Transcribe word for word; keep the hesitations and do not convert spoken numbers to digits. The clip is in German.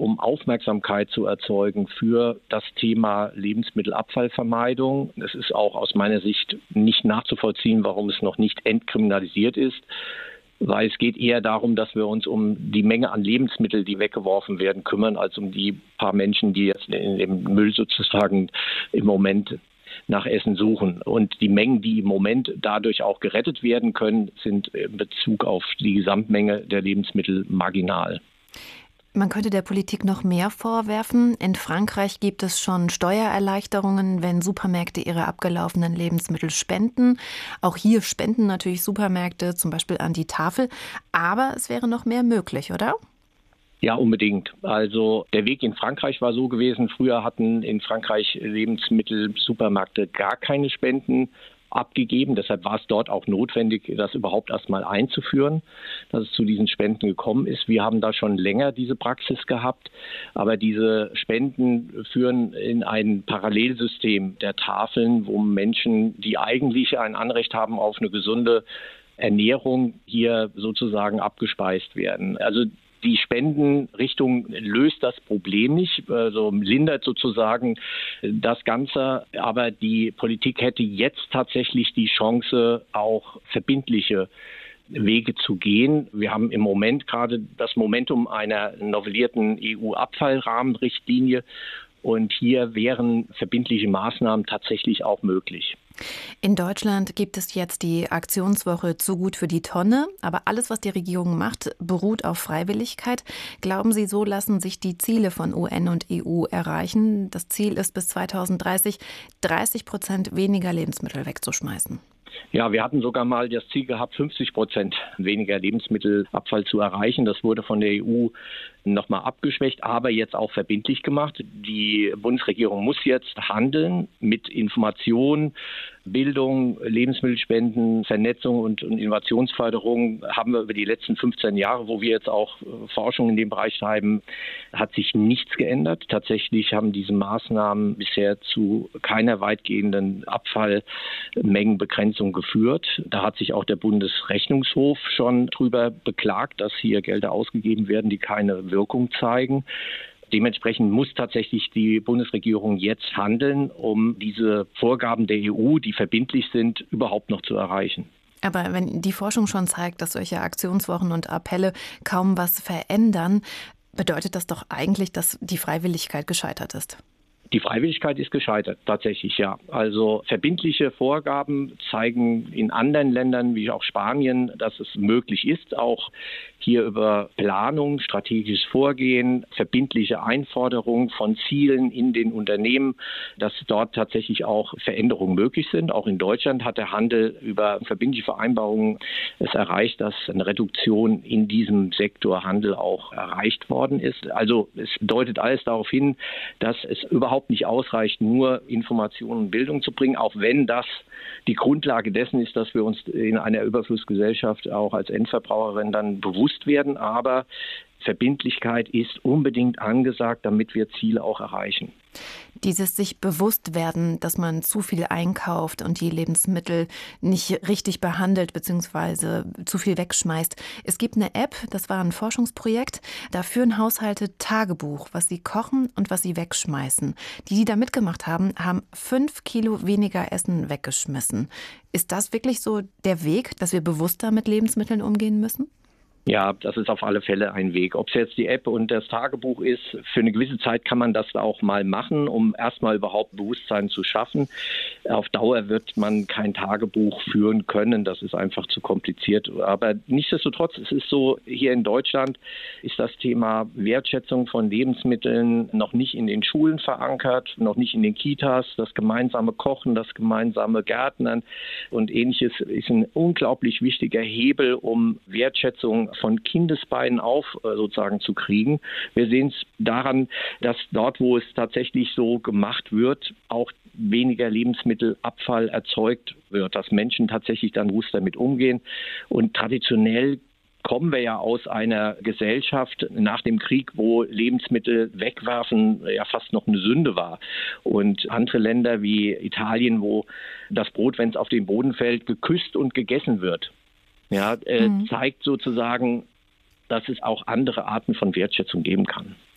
um Aufmerksamkeit zu erzeugen für das Thema Lebensmittelabfallvermeidung. Es ist auch aus meiner Sicht nicht nachzuvollziehen, warum es noch nicht entkriminalisiert ist. Weil es geht eher darum, dass wir uns um die Menge an Lebensmitteln, die weggeworfen werden, kümmern, als um die paar Menschen, die jetzt in dem Müll sozusagen im Moment nach Essen suchen. Und die Mengen, die im Moment dadurch auch gerettet werden können, sind in Bezug auf die Gesamtmenge der Lebensmittel marginal. Man könnte der Politik noch mehr vorwerfen. In Frankreich gibt es schon Steuererleichterungen, wenn Supermärkte ihre abgelaufenen Lebensmittel spenden. Auch hier spenden natürlich Supermärkte zum Beispiel an die Tafel. Aber es wäre noch mehr möglich, oder? Ja, unbedingt. Also der Weg in Frankreich war so gewesen. Früher hatten in Frankreich Lebensmittelsupermärkte gar keine Spenden abgegeben. Deshalb war es dort auch notwendig, das überhaupt erstmal einzuführen, dass es zu diesen Spenden gekommen ist. Wir haben da schon länger diese Praxis gehabt, aber diese Spenden führen in ein Parallelsystem der Tafeln, wo Menschen, die eigentlich ein Anrecht haben auf eine gesunde Ernährung, hier sozusagen abgespeist werden. Also die Spendenrichtung löst das Problem nicht, also lindert sozusagen das Ganze. Aber die Politik hätte jetzt tatsächlich die Chance, auch verbindliche Wege zu gehen. Wir haben im Moment gerade das Momentum einer novellierten E U-Abfallrahmenrichtlinie. Und hier wären verbindliche Maßnahmen tatsächlich auch möglich. In Deutschland gibt es jetzt die Aktionswoche Zu gut für die Tonne. Aber alles, was die Regierung macht, beruht auf Freiwilligkeit. Glauben Sie, so lassen sich die Ziele von U N und E U erreichen? Das Ziel ist bis zweitausenddreißig dreißig Prozent weniger Lebensmittel wegzuschmeißen. Ja, wir hatten sogar mal das Ziel gehabt, fünfzig Prozent weniger Lebensmittelabfall zu erreichen. Das wurde von der E U nochmal abgeschwächt, aber jetzt auch verbindlich gemacht. Die Bundesregierung muss jetzt handeln mit Information, Bildung, Lebensmittelspenden, Vernetzung und Innovationsförderung. Haben wir über die letzten fünfzehn Jahre, wo wir jetzt auch Forschung in dem Bereich treiben, hat sich nichts geändert. Tatsächlich haben diese Maßnahmen bisher zu keiner weitgehenden Abfallmengenbegrenzung geführt. Da hat sich auch der Bundesrechnungshof schon drüber beklagt, dass hier Gelder ausgegeben werden, die keine Wirkung zeigen. Dementsprechend muss tatsächlich die Bundesregierung jetzt handeln, um diese Vorgaben der E U, die verbindlich sind, überhaupt noch zu erreichen. Aber wenn die Forschung schon zeigt, dass solche Aktionswochen und Appelle kaum was verändern, bedeutet das doch eigentlich, dass die Freiwilligkeit gescheitert ist. Die Freiwilligkeit ist gescheitert, tatsächlich, ja. Also verbindliche Vorgaben zeigen in anderen Ländern, wie auch Spanien, dass es möglich ist, auch hier über Planung, strategisches Vorgehen, verbindliche Einforderung von Zielen in den Unternehmen, dass dort tatsächlich auch Veränderungen möglich sind. Auch in Deutschland hat der Handel über verbindliche Vereinbarungen es erreicht, dass eine Reduktion in diesem Sektor Handel auch erreicht worden ist. Also es deutet alles darauf hin, dass es überhaupt nicht ausreicht, nur Informationen und Bildung zu bringen, auch wenn das die Grundlage dessen ist, dass wir uns in einer Überflussgesellschaft auch als Endverbraucherin dann bewusst werden. Aber Verbindlichkeit ist unbedingt angesagt, damit wir Ziele auch erreichen. Dieses sich bewusst werden, dass man zu viel einkauft und die Lebensmittel nicht richtig behandelt bzw. zu viel wegschmeißt. Es gibt eine App, das war ein Forschungsprojekt, da führen Haushalte Tagebuch, was sie kochen und was sie wegschmeißen. Die, die da mitgemacht haben, haben fünf Kilo weniger Essen weggeschmissen. Ist das wirklich so der Weg, dass wir bewusster mit Lebensmitteln umgehen müssen? Ja, das ist auf alle Fälle ein Weg. Ob es jetzt die App und das Tagebuch ist, für eine gewisse Zeit kann man das auch mal machen, um erstmal überhaupt Bewusstsein zu schaffen. Auf Dauer wird man kein Tagebuch führen können, das ist einfach zu kompliziert. Aber nichtsdestotrotz, es ist so, hier in Deutschland ist das Thema Wertschätzung von Lebensmitteln noch nicht in den Schulen verankert, noch nicht in den Kitas. Das gemeinsame Kochen, das gemeinsame Gärtnern und Ähnliches ist ein unglaublich wichtiger Hebel, um Wertschätzung von Kindesbeinen auf sozusagen zu kriegen. Wir sehen es daran, dass dort, wo es tatsächlich so gemacht wird, auch weniger Lebensmittelabfall erzeugt wird, dass Menschen tatsächlich dann bewusst damit umgehen. Und traditionell kommen wir ja aus einer Gesellschaft nach dem Krieg, wo Lebensmittel wegwerfen ja fast noch eine Sünde war. Und andere Länder wie Italien, wo das Brot, wenn es auf den Boden fällt, geküsst und gegessen wird. Ja, äh, mhm. zeigt sozusagen, dass es auch andere Arten von Wertschätzung geben kann.